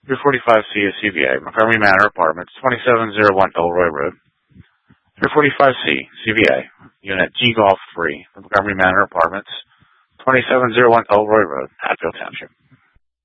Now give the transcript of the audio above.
345C is CVA, Montgomery Manor Apartments, 2701 Elroy Road. 345C, CVA, Unit G Golf 3, Montgomery Manor Apartments, 2701 Elroy Road, Hatfield Township.